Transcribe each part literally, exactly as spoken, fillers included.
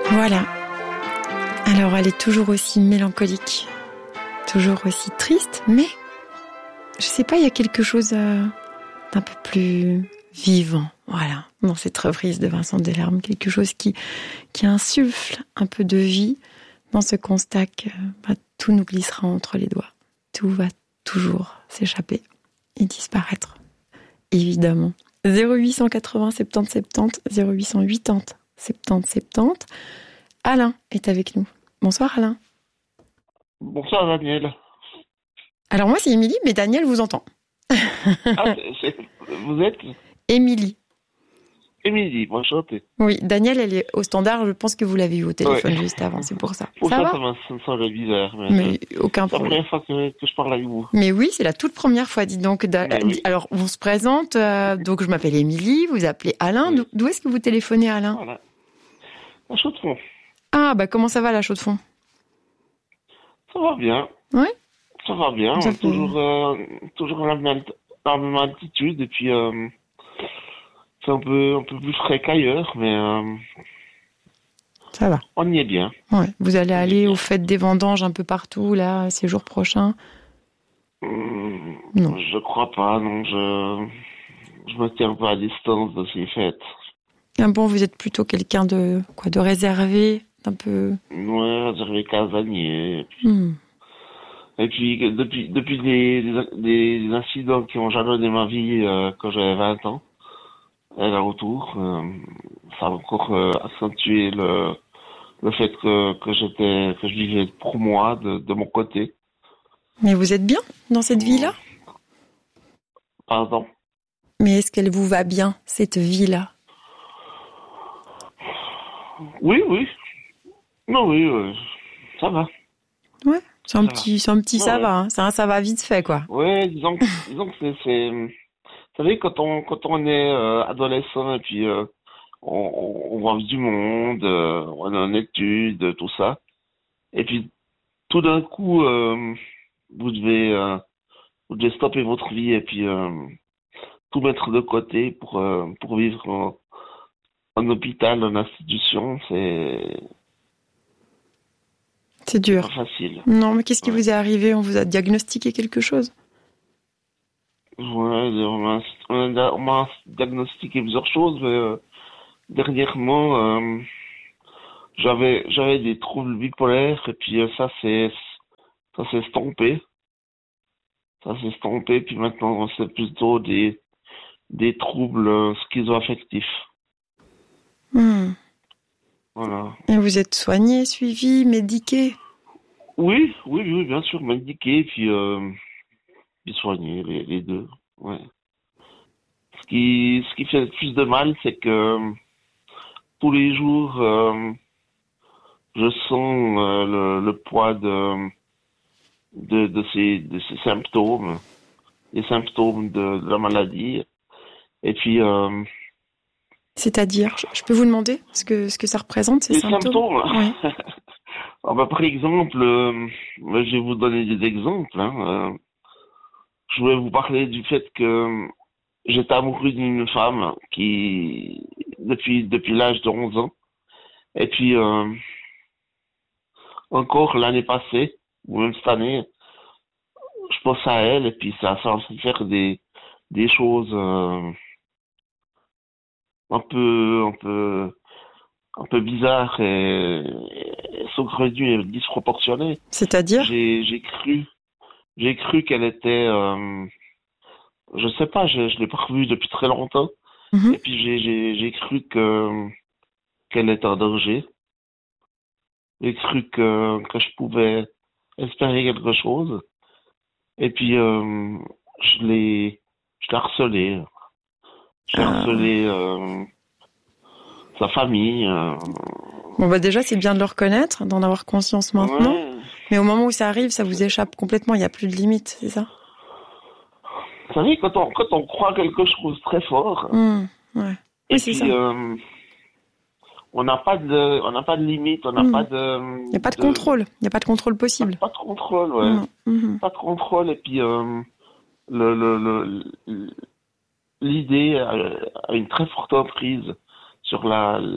Voilà. Alors, elle est toujours aussi mélancolique, toujours aussi triste, mais je sais pas, il y a quelque chose euh, d'un peu plus vivant, voilà, dans cette reprise de Vincent Delerme, quelque chose qui, qui insuffle un peu de vie dans ce constat que bah, tout nous glissera entre les doigts. Tout va toujours s'échapper et disparaître, évidemment. zéro huit cent quatre-vingts soixante-dix soixante-dix, zéro huit cent quatre-vingts soixante-dix soixante-dix. Alain est avec nous. Bonsoir Alain. Bonsoir Daniel. Alors moi c'est Émilie, mais Daniel vous entend. Ah, c'est, c'est, vous êtes Émilie. Émilie, enchantée. Oui, Daniel, elle est au standard, je pense que vous l'avez eu au téléphone Ouais. juste avant, c'est pour ça. Pour ça ça, va ça, m'a, ça me semble bizarre. Mais, Mais euh, aucun c'est la problème. première fois que, que je parle avec vous. Mais oui, c'est la toute première fois, dis donc. Da- Mais oui. Alors, on se présente, euh, donc je m'appelle Émilie, vous appelez Alain. Oui. D'o- D'où est-ce que vous téléphonez, Alain ? Voilà. La chaude de fond. Ah, bah comment ça va, la chaude de fond ? Ça va bien. Ouais. Ça va bien. Ça fait- Toujours, euh, toujours à la même, alt- à la même altitude. Et puis, euh, c'est un peu, un peu plus frais qu'ailleurs, mais euh, Ça va. on y est bien. Ouais. Vous allez aller aux fêtes des vendanges un peu partout, là, ces jours prochains ? Hum, Non. Je crois pas, non. Je, je me tiens un peu à distance de ces fêtes. Ah bon, vous êtes plutôt quelqu'un de quoi, de réservé, d'un peu. Ouais, réservé casanier. Hmm. Et puis, depuis, depuis des, des, des incidents qui ont jalonné ma vie euh, quand j'avais vingt ans, et là autour, euh, ça a encore euh, accentué le, le fait que, que j'étais, que je vivais pour moi, de, de mon côté. Mais vous êtes bien dans cette vie-là ? Pardon. Mais est-ce qu'elle vous va bien, cette vie-là ? Oui, oui. Non, oui, euh, ça va. Ouais. C'est un Ça petit, c'est un petit Ouais, ça ouais. va, hein. C'est un ça va vite fait, quoi. Ouais, disons que, disons que c'est, c'est, vous savez, quand on, quand on est euh, adolescent et puis euh, on, on, on voit du monde, euh, on est en études, tout ça, et puis tout d'un coup, euh, vous devez, euh, vous devez stopper votre vie et puis euh, tout mettre de côté pour, euh, pour vivre en, en hôpital, en institution, c'est C'est dur. pas facile. Non, mais qu'est-ce qui Ouais. vous est arrivé ? On vous a diagnostiqué quelque chose ? Ouais, on m'a, on m'a on m'a diagnostiqué plusieurs choses, mais euh, dernièrement, euh, j'avais, j'avais des troubles bipolaires et puis euh, ça s'est, ça s'est estompé. Ça s'est estompé, puis maintenant c'est plutôt des, des troubles euh, schizoaffectifs. Hmm. Voilà. Et vous êtes soigné, suivi, médiqué ? Oui, oui, oui, bien sûr, médiqué, puis, euh, puis soigné, les, les deux. Ouais. Ce qui, ce qui fait le plus de mal, c'est que euh, tous les jours, euh, je sens euh, le, le poids de, de, de, ces, de ces symptômes, les symptômes de, de la maladie. Et puis, euh, C'est-à-dire, je- je peux vous demander ce que, ce que ça représente, ces les symptômes ? symptômes, Oui. ah bah, par exemple, euh, bah, je vais vous donner des exemples. Hein, euh, je voulais vous parler du fait que j'étais amoureux d'une femme qui, depuis, depuis l'âge de onze ans, et puis euh, encore l'année passée, ou même cette année, je pense à elle, et puis ça, ça m'a fait faire des, des choses euh, un peu, un peu, un peu bizarres et, et saugrenues et disproportionnées. C'est-à-dire ? J'ai, j'ai cru, j'ai cru qu'elle était, euh, je sais pas, je, je l'ai pas revue depuis très longtemps, Mhm. et puis j'ai, j'ai, j'ai cru que qu'elle était en danger. J'ai cru que que je pouvais espérer quelque chose, et puis euh, je l'ai, je l'ai harcelée, je l'ai Ah. harcelé euh, sa famille. Euh, Bon, bah déjà, c'est bien de le reconnaître, d'en avoir conscience maintenant. ouais. Mais au moment où ça arrive, ça vous échappe complètement, il n'y a plus de limite, c'est ça ? Vous savez, quand on, quand on croit quelque chose très fort, Hmm. Ouais. et Oui, c'est puis ça. euh, on n'a pas de, on n'a pas de limite, on n'a Mm. pas de, Il n'y a pas de contrôle, il n'y a pas de contrôle possible. Pas, pas de contrôle, ouais, Non. Mhm. pas de contrôle, et puis euh, le, le, le, l'idée a, a une très forte emprise sur la,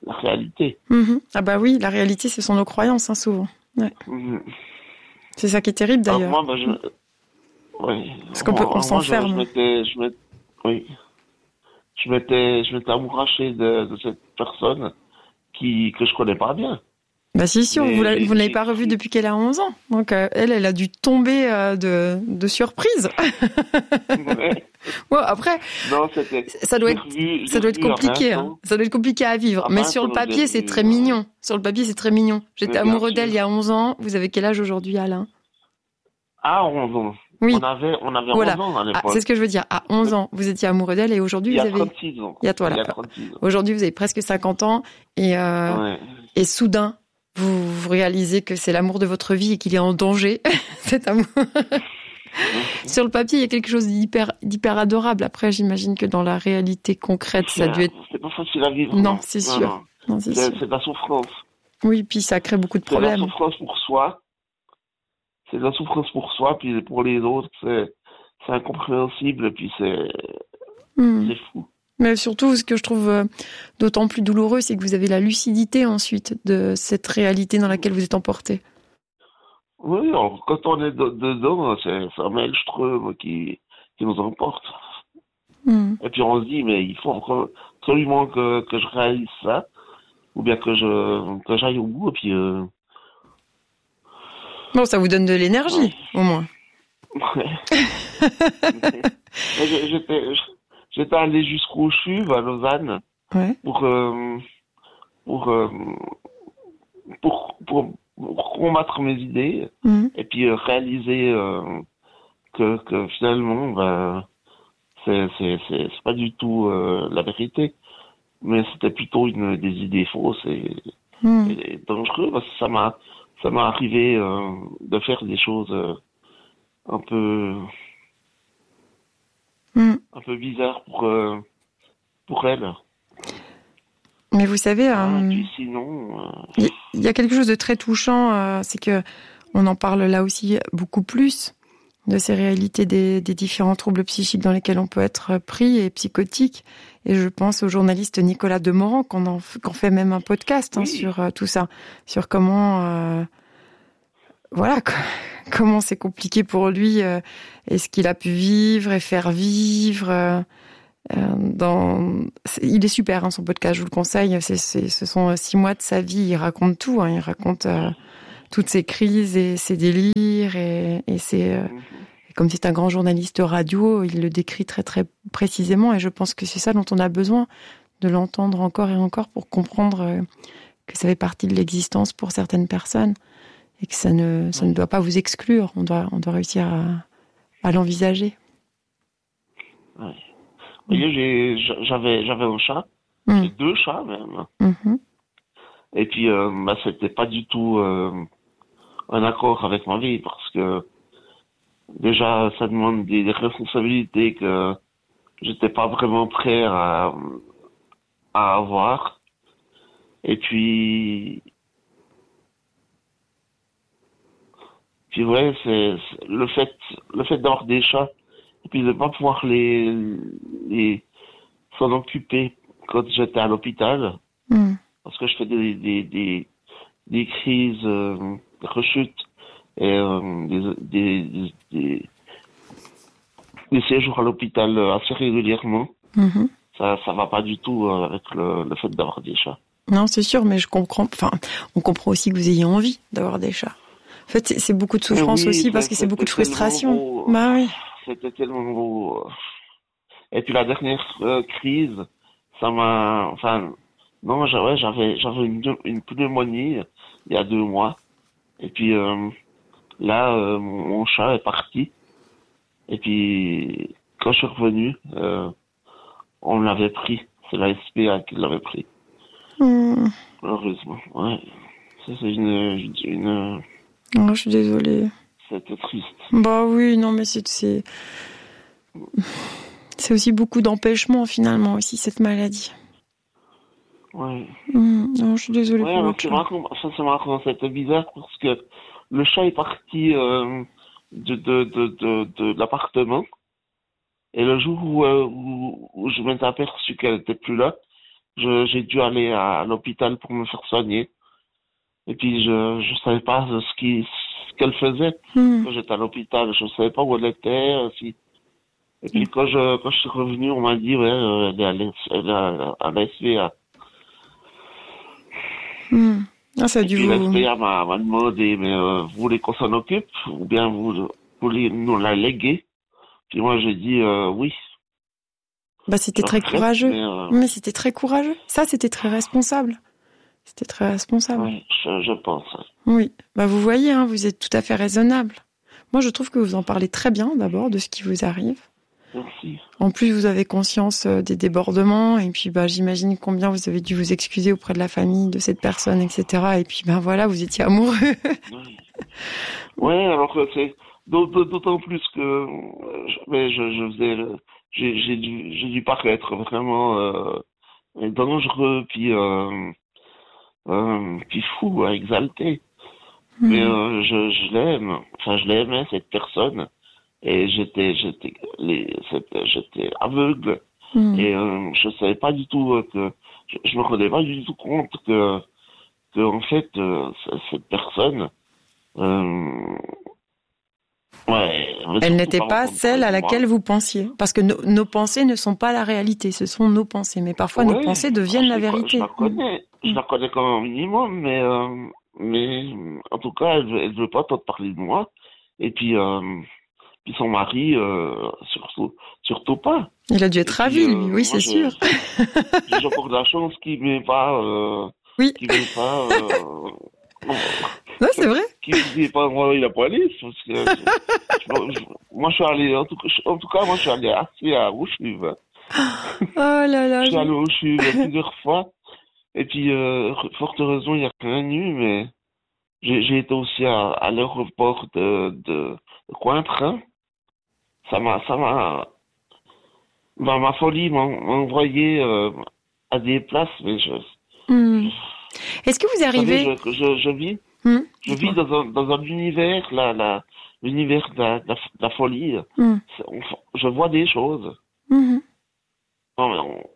la réalité. Mmh. Ah bah oui, la réalité, ce sont nos croyances, hein, souvent. Ouais. Mmh. C'est ça qui est terrible, d'ailleurs. Alors moi, bah, je... Oui. Parce qu'on peut, on Alors, moi, je, s'enferme. je m'étais, je m'étais, oui. Je m'étais, je m'étais amouraché de, de cette personne qui, que je connais pas bien. Bah si, si, Mais vous, la, j'ai- vous ne l'avez j'ai pas revue cru- depuis qu'elle a onze ans. Donc euh, elle, elle a dû tomber euh, de, de surprise. Ouais. Bon, après, Non, c'était, ça doit je l'ai être, revu- je ça l'ai doit être revu à compliqué. vingt Hein. ans. Ça doit être compliqué à vivre. À Mais vingt sur le ans, je l'ai papier, c'est revu, très ouais. mignon. Sur le papier, c'est très mignon. J'étais Mais bien amoureux d'elle sûr. il y a onze ans. Vous avez quel âge aujourd'hui, Alain? À onze ans. Oui. On avait, on avait Voilà. onze ans à Ah, l'époque. c'est ce que je veux dire. À onze ans, vous étiez amoureux d'elle et aujourd'hui, Il y vous a avez... trente-six ans. Il y a toi, là. Il y a trente-six ans. Aujourd'hui, vous avez presque cinquante ans et, euh, Ouais. et soudain, vous, vous réalisez que c'est l'amour de votre vie et qu'il est en danger, cet amour. Sur le papier, il y a quelque chose d'hyper, d'hyper adorable. Après, j'imagine que dans la réalité concrète, ça a dû être... C'est pas facile à vivre. Non, c'est Non, sûr. non. Non, c'est C'est, sûr. c'est de la souffrance. Oui, puis ça crée beaucoup de C'est de la problèmes. souffrance pour soi. C'est de la souffrance pour soi, puis pour les autres, c'est, c'est incompréhensible, puis c'est, Hmm. c'est fou. Mais surtout, ce que je trouve euh, d'autant plus douloureux, c'est que vous avez la lucidité ensuite de cette réalité dans laquelle vous êtes emporté. Oui, alors, quand on est de- dedans, c'est, c'est un maelstrom qui, qui nous emporte. Hmm. Et puis on se dit, mais il faut encore absolument que, que je réalise ça, ou bien que je, que j'aille au bout, et puis, euh, Bon, ça vous donne de l'énergie, au moins. ouais. Mais j'ai- j'étais, j'étais allé jusqu'au C H U à Lausanne Ouais. pour, euh, pour, euh, pour, pour, pour combattre mes idées, Hmm. et puis euh, réaliser euh, que, que finalement, ben, c'est, c'est, c'est, c'est pas du tout euh, la vérité, mais c'était plutôt une des idées fausses et, Hmm. et dangereuses, parce que ça m'a, ça m'est arrivé euh, de faire des choses euh, un peu, Hmm. un peu bizarres pour, euh, pour elle. Mais vous savez, Ah, euh, puis sinon, euh, il il y a quelque chose de très touchant, euh, c'est que on en parle là aussi beaucoup plus de ces réalités des, des différents troubles psychiques dans lesquels on peut être pris et psychotique. Et je pense au journaliste Nicolas Demorand, qu'on en, f- qu'on fait même un podcast hein, Oui. sur euh, tout ça, sur comment, euh, voilà, co- comment c'est compliqué pour lui euh, et ce qu'il a pu vivre et faire vivre. euh, euh, dans... c'est- Il est super, hein, son podcast, je vous le conseille. C'est, c'est, ce sont euh, six mois de sa vie. Il raconte tout. Hein, il raconte euh, toutes ses crises et ses délires. Et, et c'est, euh, mhm. comme c'est un grand journaliste radio, il le décrit très très précisément. Et je pense que c'est ça dont on a besoin, de l'entendre encore et encore pour comprendre euh, que ça fait partie de l'existence pour certaines personnes et que ça ne, ça ne doit pas vous exclure. On doit, on doit réussir à, à l'envisager. Ouais. Vous voyez, j'ai, j'a- j'avais, j'avais un chat, Mmh. j'ai deux chats même, Mhm. et puis euh, bah, c'était pas du tout euh, un accord avec ma vie, parce que déjà ça demande des, des responsabilités que j'étais pas vraiment prêt à, à avoir, et puis puis ouais, c'est, c'est le fait le fait d'avoir des chats et puis de pas pouvoir les les s'en occuper quand j'étais à l'hôpital, Mmh. parce que je fais des des des, des crises euh, de rechute et euh, des, des, des, des des séjours à l'hôpital euh, assez régulièrement. Mhm. Ça ça va pas du tout euh, avec le, le fait d'avoir des chats. Non, c'est sûr, mais je comprends. Enfin, on comprend aussi que vous ayez envie d'avoir des chats. En fait, c'est, c'est beaucoup de souffrance Oui, aussi parce ça- que c'est beaucoup de c'était frustration. tellement beau. Bah oui. C'était tellement beau. Et puis la dernière euh, crise, ça m'a, enfin, non, j'a- ouais, j'avais, j'avais une, une pneumonie il y a deux mois. Et puis euh, là, euh, mon, mon chat est parti. Et puis quand je suis revenu, euh, on l'avait pris. C'est la S P A qui l'avait pris. Mmh. Malheureusement, ouais. Ça c'est une, une, Oh, je suis désolée. c'était triste. Bah oui, non, mais c'est, c'est, c'est aussi beaucoup d'empêchements finalement aussi cette maladie. Ouais. Mmh. Non, je suis désolée Ouais, pour alors votre c'est chat. marrant, ça c'est marrant, c'était bizarre parce que le chat est parti euh, de, de, de, de, de l'appartement et le jour où, euh, où, où je m'étais aperçu qu'elle était plus là, je, j'ai dû aller à, à l'hôpital pour me faire soigner. Et puis, je je savais pas ce qui ce qu'elle faisait Hmm. quand j'étais à l'hôpital. Je savais pas où elle était. euh, Si... Et puis, quand je quand je suis revenu, on m'a dit, ouais, euh, elle est à l'S- elle est à, à la S V A. Hmm. Ah, ça a Et dû puis, la vous... S V A m'a, m'a demandé, mais euh, vous voulez qu'on s'en occupe ou bien vous, vous voulez nous la léguer? Puis moi, j'ai dit, euh, oui. Bah, c'était Je très regrette, courageux. mais, euh, Mais c'était très courageux. Ça, c'était très responsable. C'était très responsable. ouais, je, je pense. Oui. Bah, vous voyez, hein, vous êtes tout à fait raisonnable. Moi, je trouve que vous en parlez très bien, d'abord, de ce qui vous arrive. Merci. En plus, vous avez conscience euh, des débordements. Et puis, bah, j'imagine combien vous avez dû vous excuser auprès de la famille de cette personne, et cetera. Et puis, ben voilà, vous étiez amoureux. Oui. Ouais, alors que c'est d'autant d'autant plus que euh, je, mais je, je faisais le- j'ai j'ai dû j'ai dû paraître vraiment euh, dangereux puis euh, euh, puis fou, hein, exalté. Mais Hmm. euh, je je l'aime, enfin je l'aimais cette personne et j'étais j'étais les c'était- j'étais aveugle Hmm. et euh, je savais pas du tout euh, que je, je me rendais pas du tout compte que que en fait euh, c- cette personne euh, ouais, elle veut Elle surtout n'était pas pas entendre celle parler à de moi. laquelle vous pensiez. Parce que no- nos pensées ne sont pas la réalité, ce sont nos pensées. Mais parfois, nos Ouais, pensées deviennent je, la les co- je vérité. la connais, je la connais quand même un minimum, mais euh, mais en tout cas, elle, veut- elle veut pas entendre parler de moi. Et puis euh, puis son mari, euh, surtout surtout pas. Il a dû Et être puis ravi, euh, lui, oui, moi, c'est je- sûr. j'ai encore de la chance qu'il m'ait pas, euh, Oui, qu'il m'ait pas, euh, ouais, c'est vrai. qu'il m'ait pas envoyé la police, parce que je- je- moi je suis allé, en tout cas, je- en tout cas, moi je suis allé assez à Rouchuve. Oh là là. Je suis allé je- au Rouchuve plusieurs fois. Et puis, euh, fort heureusement, il n'y a rien eu, mais j'ai j'ai été aussi à, à l'aéroport de, de, de Cointrin. Ça m'a, ça m'a, bah, ma folie m'a m'a envoyé euh, à des places, mais je, Hmm. Est-ce que vous vous savez, arrivez... je, je, je vis, Hmm, je vis dites-moi. dans un, dans un univers, là, là, l'univers de la, de la, de la folie. Hmm, C'est- on- je vois des choses. mhm. Non, mais on-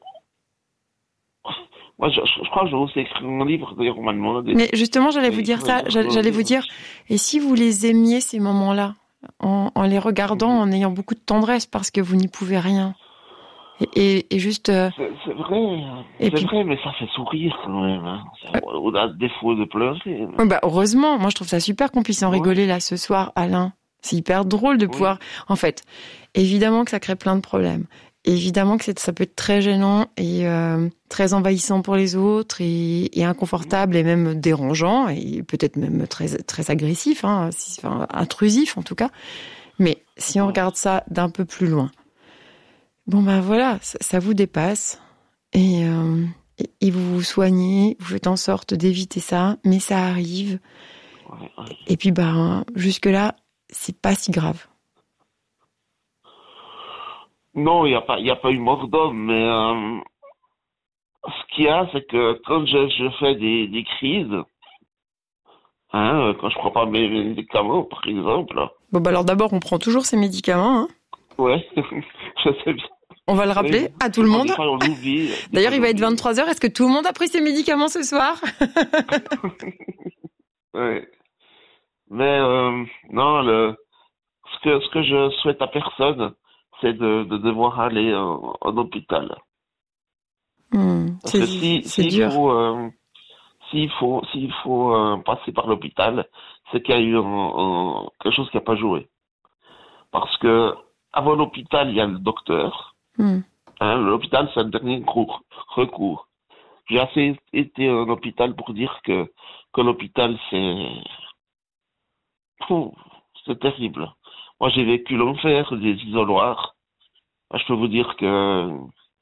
moi, je, je crois que je vais aussi écrire un livre, d'ailleurs, on m'a demandé. Mais justement, j'allais vous Et- dire ça. ouais, J'allais j'allais vous ouais. dire, et si vous les aimiez, ces moments-là, en, en les regardant, Mhm. en ayant beaucoup de tendresse, parce que vous n'y pouvez rien. Et, et, et juste... euh, C'est c'est vrai, Et c'est puis- vrai, mais ça fait sourire quand même. Hein. Ça- On a défaut de pleurer. Ouais, bah, heureusement, moi je trouve ça super qu'on puisse en Ouais. rigoler là ce soir, Alain. C'est hyper drôle de Oui. pouvoir... En fait, évidemment que ça crée plein de problèmes. Évidemment que c'est- ça peut être très gênant et euh, très envahissant pour les autres et, et inconfortable et même dérangeant et peut-être même très, très agressif, hein, si- enfin, intrusif en tout cas. Mais si on Ouais. regarde ça d'un peu plus loin, bon ben voilà, ça, ça vous dépasse et, euh, et, et vous vous soignez, vous faites en sorte d'éviter ça, mais ça arrive. Ouais, ouais. Et puis, ben, jusque-là, c'est pas si grave. Non, il n'y a, pas- y a pas eu mort d'homme, mais euh, ce qu'il y a, c'est que quand je, je fais des, des crises, hein, euh, quand je prends pas mes mes médicaments, par exemple, Bon, bah alors d'abord, on prend toujours ces médicaments. Hein. ouais, je sais bien. On va le rappeler Oui. à tout le Des monde. fois, on l'oublie. Des D'ailleurs, fois, il va on être l'oublie. vingt-trois heures. Est-ce que tout le monde a pris ses médicaments ce soir? Ouais. Mais euh, non, le, ce que ce que je souhaite à personne, c'est de, de devoir aller en, en hôpital. Hmm, Parce c'est que si c'est s'il dur. faut euh, s'il faut s'il faut euh, passer par l'hôpital, c'est qu'il y a eu un- un- quelque chose qui n'a pas joué. Parce que avant l'hôpital, il y a le docteur. Hmm. Hein, l'hôpital, c'est un dernier recours. recours. J'ai assez été en hôpital pour dire que que l'hôpital, c'est Pouh, c'est terrible. Moi, j'ai vécu l'enfer des isoloirs. Moi, je peux vous dire que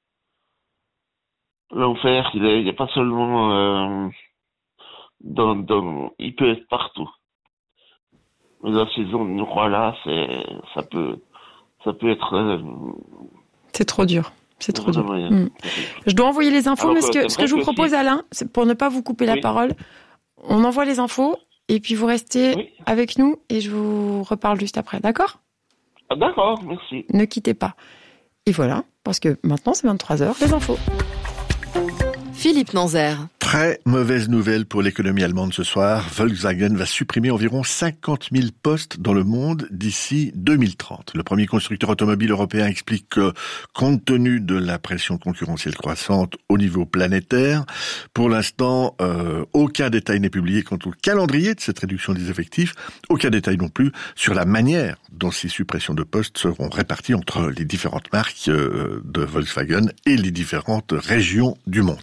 l'enfer, il est, il est pas seulement euh, dans, dans, il peut être partout. Mais dans ces endroits-là, c'est, ça peut, ça peut être euh, C'est trop dur. C'est trop dur. vraiment Hmm. terrible. Je dois envoyer les infos, Alors mais que ce que, c'est ce que vrai je vous que propose, si- Alain, c'est pour ne pas vous couper la Oui. parole, on envoie les infos et puis vous restez Oui. avec nous et je vous reparle juste après, d'accord? Ah, d'accord, merci. Ne quittez pas. Et voilà, parce que maintenant c'est vingt-trois heures, les infos. Philippe Nanzer. Très mauvaise nouvelle pour l'économie allemande ce soir. Volkswagen va supprimer environ cinquante mille postes dans le monde d'ici deux mille trente. Le premier constructeur automobile européen explique que, compte tenu de la pression concurrentielle croissante au niveau planétaire, pour l'instant, euh, aucun détail n'est publié quant au calendrier de cette réduction des effectifs, aucun détail non plus sur la manière dont ces suppressions de postes seront réparties entre les différentes marques euh, de Volkswagen et les différentes régions du monde.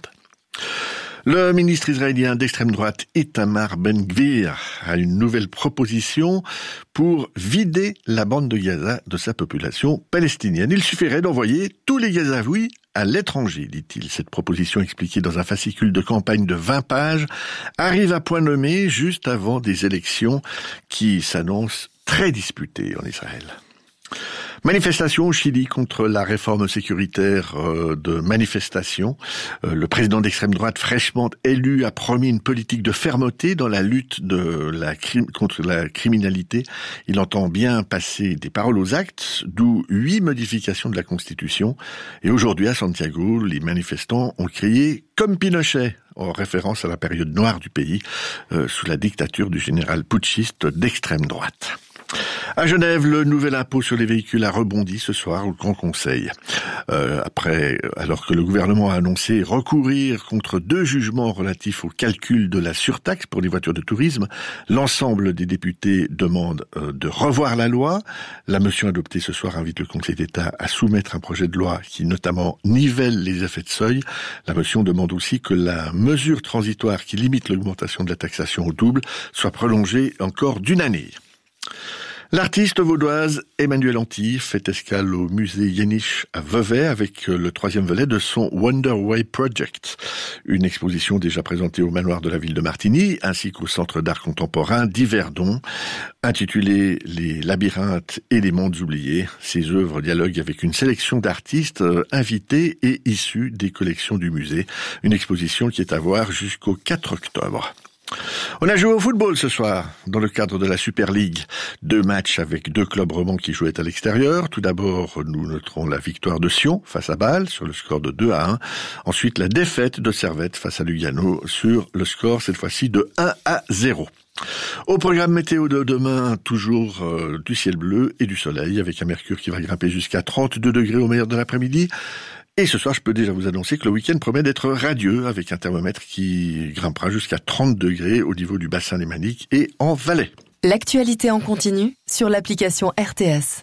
Le ministre israélien d'extrême droite Itamar Ben-Gvir a une nouvelle proposition pour vider la bande de Gaza de sa population palestinienne. Il suffirait d'envoyer tous les Gazaouis à l'étranger, dit-il. Cette proposition expliquée dans un fascicule de campagne de vingt pages arrive à point nommé juste avant des élections qui s'annoncent très disputées en Israël. Manifestation au Chili contre la réforme sécuritaire euh, de manifestation. Euh, le président d'extrême droite fraîchement élu a promis une politique de fermeté dans la lutte de la crime, contre la criminalité. Il entend bien passer des paroles aux actes, d'où huit modifications de la Constitution. Et aujourd'hui à Santiago, les manifestants ont crié « Comme Pinochet !» en référence à la période noire du pays, euh, sous la dictature du général putschiste d'extrême droite. À Genève, le nouvel impôt sur les véhicules a rebondi ce soir au Grand Conseil. Euh, après, alors que le gouvernement a annoncé recourir contre deux jugements relatifs au calcul de la surtaxe pour les voitures de tourisme, l'ensemble des députés demandent euh, de revoir la loi. La motion adoptée ce soir invite le Conseil d'État à soumettre un projet de loi qui notamment nivelle les effets de seuil. La motion demande aussi que la mesure transitoire qui limite l'augmentation de la taxation au double soit prolongée encore d'une année. L'artiste vaudoise Emmanuelle Anty fait escale au musée Jenisch à Vevey avec le troisième volet de son Wonderway Project, une exposition déjà présentée au manoir de la ville de Martigny ainsi qu'au centre d'art contemporain d'Yverdon, intitulée Les labyrinthes et les mondes oubliés. Ces œuvres dialoguent avec une sélection d'artistes invités et issus des collections du musée, une exposition qui est à voir jusqu'au quatre octobre. On a joué au football ce soir, dans le cadre de la Super League. Deux matchs avec deux clubs romans qui jouaient à l'extérieur. Tout d'abord, nous noterons la victoire de Sion face à Bâle sur le score de deux à un. Ensuite, la défaite de Servette face à Lugano sur le score, cette fois-ci, de un à zéro. Au programme météo de demain, toujours euh, du ciel bleu et du soleil, avec un mercure qui va grimper jusqu'à trente-deux degrés au meilleur de l'après-midi. Et ce soir, je peux déjà vous annoncer que le week-end promet d'être radieux, avec un thermomètre qui grimpera jusqu'à trente degrés au niveau du bassin lémanique et en Valais. L'actualité en continu sur l'application R T S.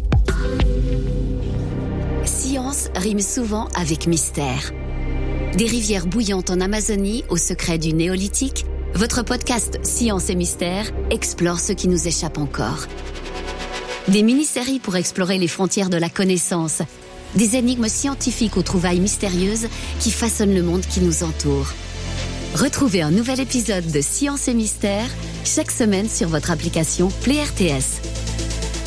Science rime souvent avec mystère. Des rivières bouillantes en Amazonie au secret du néolithique, votre podcast Science et Mystère explore ce qui nous échappe encore. Des mini-séries pour explorer les frontières de la connaissance, des énigmes scientifiques aux trouvailles mystérieuses qui façonnent le monde qui nous entoure. Retrouvez un nouvel épisode de Science et Mystère chaque semaine sur votre application Play R T S.